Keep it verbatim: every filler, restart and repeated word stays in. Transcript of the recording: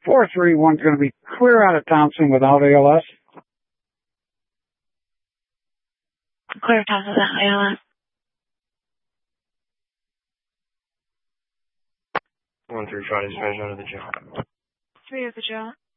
four three one's going to be clear out of Thompson without A L S. Clear Thompson without A L S. One three Friday, smash out of the jail. Three of the jail.